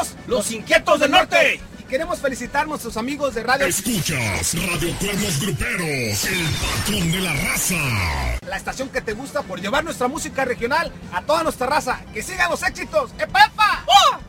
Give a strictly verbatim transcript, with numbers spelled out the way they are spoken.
Somos los Inquietos del Norte. Y queremos felicitar a nuestros amigos de Radio... Escuchas Radio Cuernos Gruperos, el patrón de la raza. La estación que te gusta por llevar nuestra música regional a toda nuestra raza. ¡Que sigan los éxitos! ¡Epa, epa! ¡Oh!